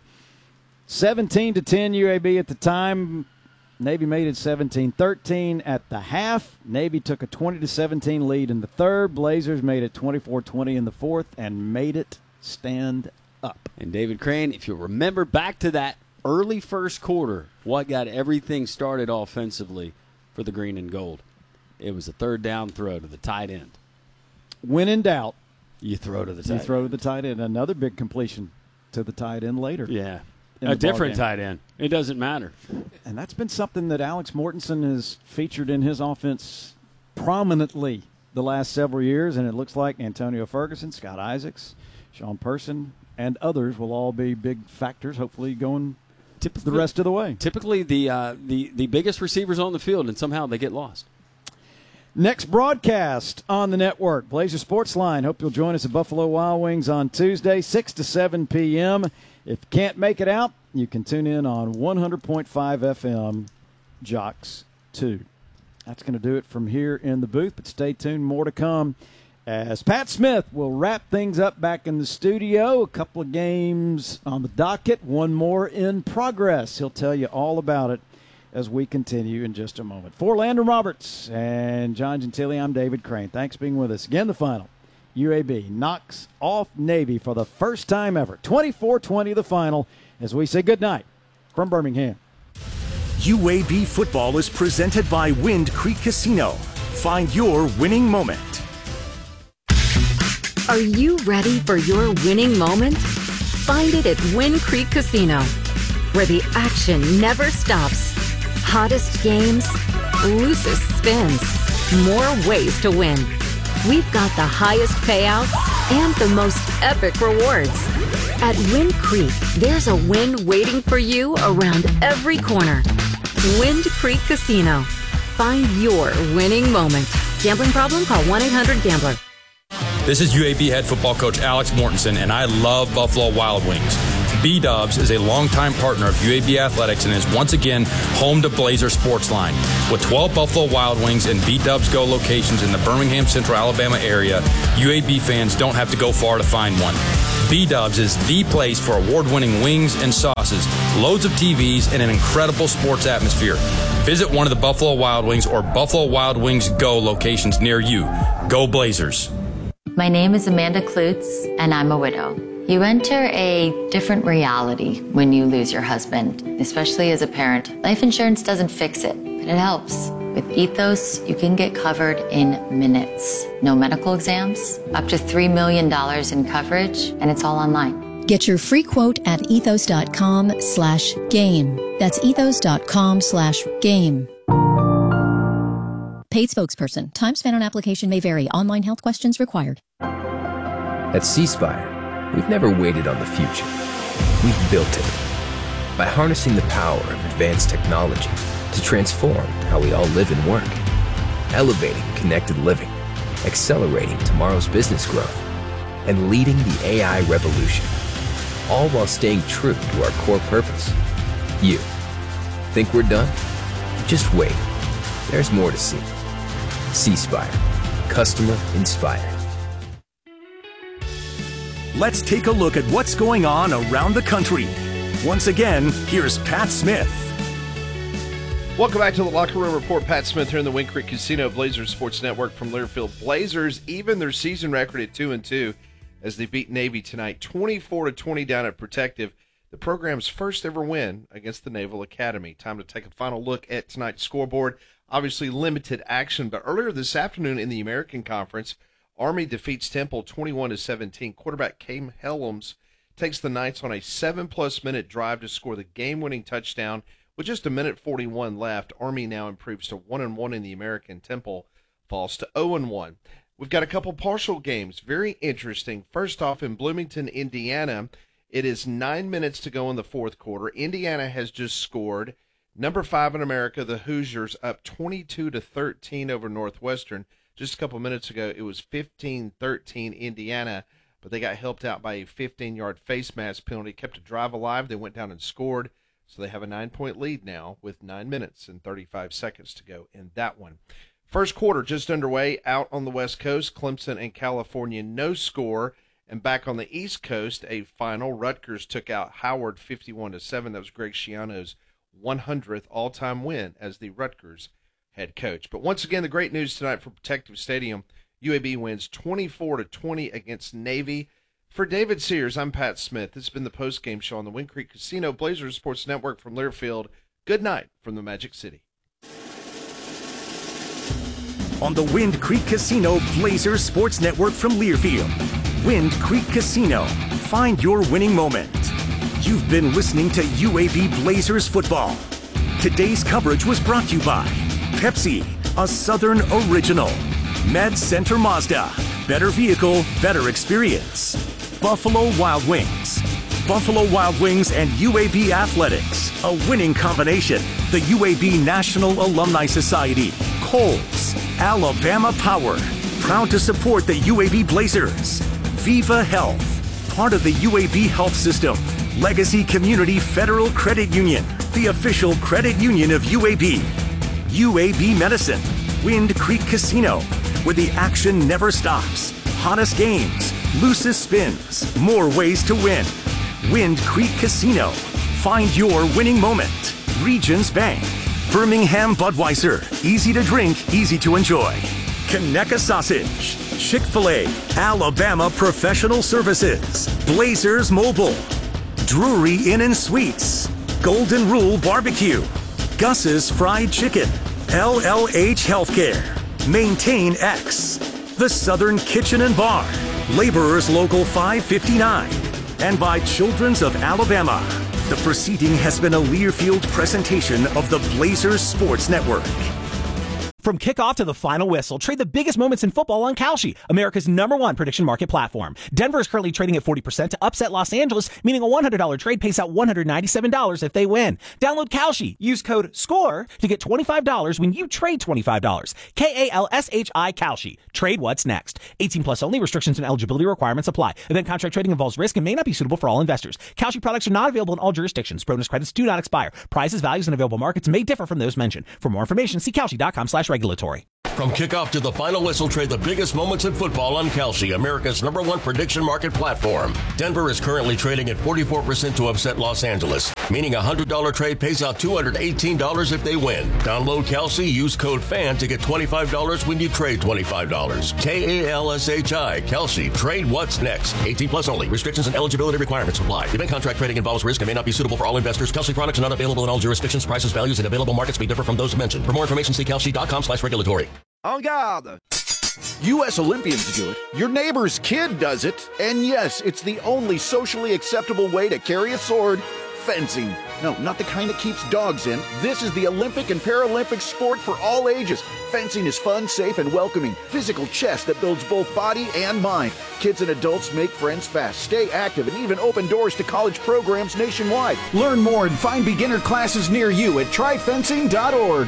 17-10 UAB at the time. Navy made it 17-13 at the half. Navy took a 20-17 lead in the third. Blazers made it 24-20 in the fourth and made it stand up. And David Crane, if you remember back to that early first quarter, what got everything started offensively for the green and gold? It was a third down throw to the tight end. When in doubt, you throw to the tight end. You throw to the tight end. Another big completion to the tight end later. Yeah. A different tight end. It doesn't matter. And that's been something that Alex Mortensen has featured in his offense prominently the last several years, and it looks like Antonio Ferguson, Scott Isaacs, Sean Person, and others will all be big factors, hopefully going the rest of the way. Typically the biggest receivers on the field, and somehow they get lost. Next broadcast on the network, Blazer Sports Line. Hope you'll join us at Buffalo Wild Wings on Tuesday, 6 to 7 p.m. If you can't make it out, you can tune in on 100.5 FM, Jocks 2. That's going to do it from here in the booth, but stay tuned, more to come. As Pat Smith will wrap things up back in the studio. A couple of games on the docket, one more in progress. He'll tell you all about it as we continue in just a moment. For Landon Roberts and John Gentile, I'm David Crane. Thanks for being with us. Again, the final. UAB knocks off Navy for the first time ever. 24-20 the final as we say goodnight from Birmingham. UAB football is presented by Wind Creek Casino. Find your winning moment. Are you ready for your winning moment? Find it at Wind Creek Casino, where the action never stops. Hottest games, loosest spins, more ways to win. We've got the highest payouts and the most epic rewards. At Wind Creek, there's a win waiting for you around every corner. Wind Creek Casino. Find your winning moment. Gambling problem? Call 1-800-GAMBLER. This is UAB head football coach Alex Mortensen, and I love Buffalo Wild Wings. B-Dubs is a longtime partner of UAB Athletics and is once again home to Blazer Sportsline. With 12 Buffalo Wild Wings and B-Dubs Go locations in the Birmingham, Central Alabama area, UAB fans don't have to go far to find one. B-Dubs is the place for award-winning wings and sauces, loads of TVs, and an incredible sports atmosphere. Visit one of the Buffalo Wild Wings or Buffalo Wild Wings Go locations near you. Go Blazers. My name is Amanda Klutz, and I'm a widow. You enter a different reality when you lose your husband, especially as a parent. Life insurance doesn't fix it, but it helps. With Ethos, you can get covered in minutes. No medical exams, up to $3 million in coverage, and it's all online. Get your free quote at ethos.com/game. That's ethos.com/game. Paid spokesperson. Time spent on application may vary. Online health questions required. At C Spire, we've never waited on the future. We've built it. By harnessing the power of advanced technology to transform how we all live and work. Elevating connected living, accelerating tomorrow's business growth, and leading the AI revolution. All while staying true to our core purpose. You. Think we're done? Just wait. There's more to see. C-Spire. Customer inspired. Let's take a look at what's going on around the country. Once again, here's Pat Smith. Welcome back to the Locker Room Report. Pat Smith here in the Wind Creek Casino Blazers Sports Network from Learfield. Blazers even their season record at 2-2 as they beat Navy tonight, 24-20 down at Protective. The program's first ever win against the Naval Academy. Time to take a final look at tonight's scoreboard. Obviously limited action, but earlier this afternoon in the American Conference, Army defeats Temple 21-17. Quarterback Cam Helms takes the Knights on a 7+ minute drive to score the game-winning touchdown with just 1:41 left. Army now improves to 1-1 in the American. Temple falls to 0-1. We've got a couple partial games. Very interesting. First off, in Bloomington, Indiana, it is 9 minutes to go in the fourth quarter. Indiana has just scored. Number 5 in America, the Hoosiers, up 22-13 over Northwestern. Just a couple minutes ago, it was 15-13 Indiana, but they got helped out by a 15-yard face mask penalty. Kept a drive alive. They went down and scored, so they have a 9-point lead now with 9 minutes and 35 seconds to go in that one. First quarter just underway out on the West Coast. Clemson and California, no score. And back on the East Coast, a final. Rutgers took out Howard 51-7. That was Greg Schiano's 100th all-time win as the Rutgers head coach. But once again, the great news tonight from Protective Stadium. UAB wins 24-20 against Navy. For David Sears, I'm Pat Smith. This has been the post-game show on the Wind Creek Casino Blazers Sports Network from Learfield. Good night from the Magic City. On the Wind Creek Casino Blazers Sports Network from Learfield. Wind Creek Casino. Find your winning moment. You've been listening to UAB Blazers football. Today's coverage was brought to you by Pepsi, a Southern original. Med Center Mazda. Better vehicle, better experience. Buffalo Wild Wings. Buffalo Wild Wings and UAB Athletics. A winning combination. The UAB National Alumni Society. Kohl's. Alabama Power. Proud to support the UAB Blazers. Viva Health. Part of the UAB Health System. Legacy Community Federal Credit Union. The official credit union of UAB. UAB Medicine. Wind Creek Casino. Where the action never stops. Hottest games. Loosest spins. More ways to win. Wind Creek Casino. Find your winning moment. Regions Bank. Birmingham Budweiser. Easy to drink, easy to enjoy. Conecuh Sausage. Chick-fil-A. Alabama Professional Services. Blazers Mobile. Drury Inn and Suites. Golden Rule Barbecue. Gus's Fried Chicken. LLH Healthcare. Maintain X. The Southern Kitchen and Bar. Laborers Local 559, and by Children's of Alabama. The proceeding has been a Learfield presentation of the Blazers Sports Network. From kickoff to the final whistle, trade the biggest moments in football on Kalshi, America's #1 prediction market platform. Denver is currently trading at 40% to upset Los Angeles, meaning a $100 trade pays out $197 if they win. Download Kalshi. Use code SCORE to get $25 when you trade $25. KALSHI Kalshi. Trade what's next. 18 plus only. Restrictions and eligibility requirements apply. Event contract trading involves risk and may not be suitable for all investors. Kalshi products are not available in all jurisdictions. Bonus credits do not expire. Prices, values, and available markets may differ from those mentioned. For more information, see Kalshi.com/regulatory. From kickoff to the final whistle, trade the biggest moments in football on Kalshi, America's #1 prediction market platform. Denver is currently trading at 44% to upset Los Angeles, meaning a $100 trade pays out $218 if they win. Download Kalshi, use code FAN to get $25 when you trade $25. KALSHI, Kalshi, trade what's next. 18 plus only. Restrictions and eligibility requirements apply. Event contract trading involves risk and may not be suitable for all investors. Kalshi products are not available in all jurisdictions. Prices, values, and available markets may differ from those mentioned. For more information, see Kalshi.com/regulatory. En garde! U.S. Olympians do it. Your neighbor's kid does it. And yes, it's the only socially acceptable way to carry a sword. Fencing. No, not the kind that keeps dogs in. This is the Olympic and Paralympic sport for all ages. Fencing is fun, safe, and welcoming. Physical chess that builds both body and mind. Kids and adults make friends fast, stay active, and even open doors to college programs nationwide. Learn more and find beginner classes near you at tryfencing.org.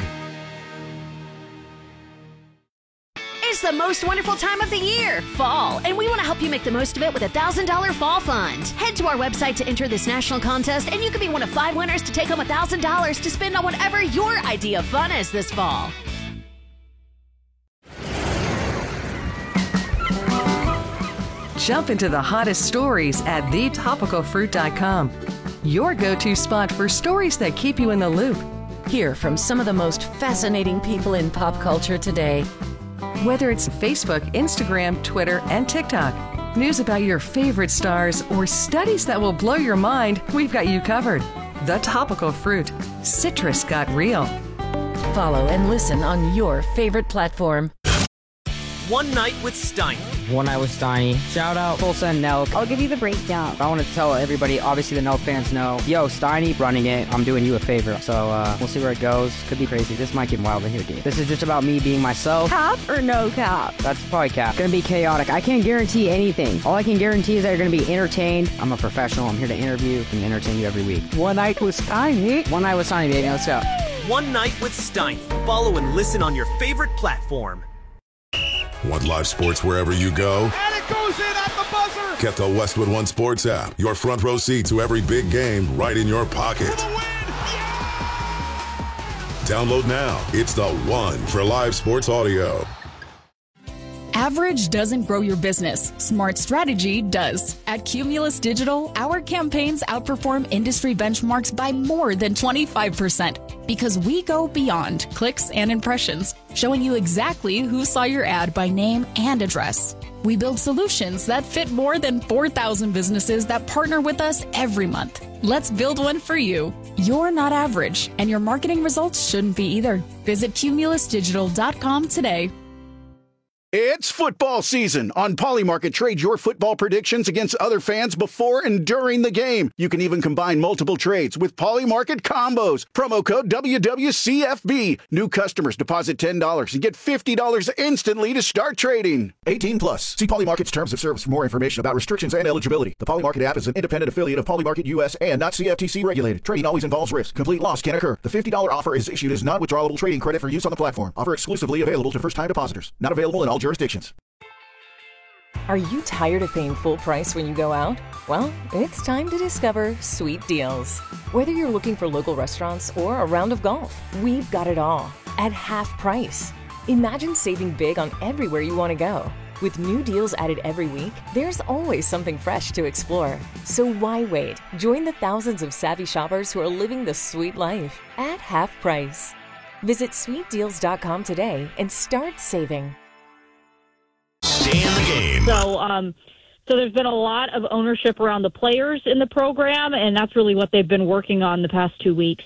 It's the most wonderful time of the year, fall, and we want to help you make the most of it with a $1,000 fall fund. Head to our website to enter this national contest, and you could be one of 5 winners to take home $1,000 to spend on whatever your idea of fun is this fall. Jump into the hottest stories at thetopicalfruit.com. Your go-to spot for stories that keep you in the loop. Hear from some of the most fascinating people in pop culture today. Whether it's Facebook, Instagram, Twitter, and TikTok, news about your favorite stars, or studies that will blow your mind, we've got you covered. The Topical Fruit. Citrus got real. Follow and listen on your favorite platform. One Night with Steiny. One Night with Steiny. Shout out Full Send Nelk. I'll give you the breakdown. I want to tell everybody, obviously the Nelk fans know, yo, Steiny running it, I'm doing you a favor. So we'll see where it goes. Could be crazy. This might get wild in here, dude. This is just about me being myself. Cap or no cap? That's probably cap. Gonna be chaotic. I can't guarantee anything. All I can guarantee is that you're gonna be entertained. I'm a professional. I'm here to interview and entertain you every week. One Night with Steiny. One Night with Steiny, baby. Let's go. One Night with Steiny. Follow and listen on your favorite platform. Want live sports wherever you go? And it goes in at the buzzer! Get the Westwood One Sports app. Your front row seat to every big game right in your pocket. Download now. It's the one for live sports audio. Average doesn't grow your business. Smart strategy does. At Cumulus Digital, our campaigns outperform industry benchmarks by more than 25% because we go beyond clicks and impressions, showing you exactly who saw your ad by name and address. We build solutions that fit more than 4,000 businesses that partner with us every month. Let's build one for you. You're not average, and your marketing results shouldn't be either. Visit cumulusdigital.com today. It's football season. On Polymarket, trade your football predictions against other fans before and during the game. You can even combine multiple trades with Polymarket combos. Promo code WWCFB. New customers deposit $10 and get $50 instantly to start trading. 18 plus. See Polymarket's terms of service for more information about restrictions and eligibility. The Polymarket app is an independent affiliate of Polymarket US and not CFTC regulated. Trading always involves risk. Complete loss can occur. The $50 offer is issued as non-withdrawable trading credit for use on the platform. Offer exclusively available to first-time depositors. Not available in all jurisdictions. Are you tired of paying full price when you go out? Well, it's time to discover Sweet Deals. Whether you're looking for local restaurants or a round of golf, we've got it all at half price. Imagine saving big on everywhere you want to go. With new deals added every week, there's always something fresh to explore. So why wait? Join the thousands of savvy shoppers who are living the sweet life at half price. Visit sweetdeals.com today and start saving. Stay in the game. So there's been a lot of ownership around the players in the program, and that's really what they've been working on the past 2 weeks.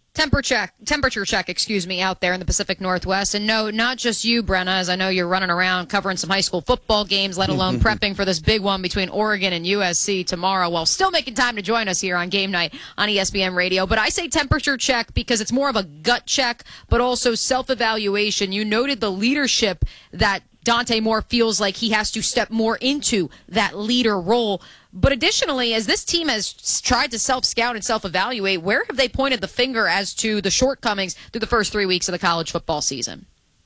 temperature check, out there in the Pacific Northwest. And no, not just you, Brenna, as I know you're running around covering some high school football games, let alone prepping for this big one between Oregon and USC tomorrow, while still making time to join us here on Game Night on ESPN Radio. But I say temperature check because it's more of a gut check, but also self-evaluation. You noted the leadership that Dante Moore feels like he has to step more into that leader role. But additionally, as this team has tried to self-scout and self-evaluate, where have they pointed the finger as to the shortcomings through the first 3 weeks of the college football season?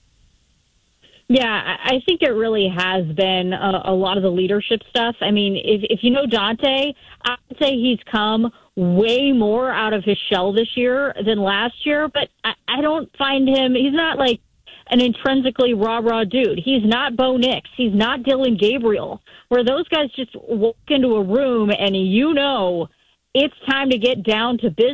Yeah, I think it really has been a lot of the leadership stuff. I mean, if you know Dante, I would say he's come way more out of his shell this year than last year, but I don't find him, he's not like an intrinsically rah-rah dude. He's not Bo Nix. He's not Dylan Gabriel, where those guys just walk into a room and it's time to get down to business.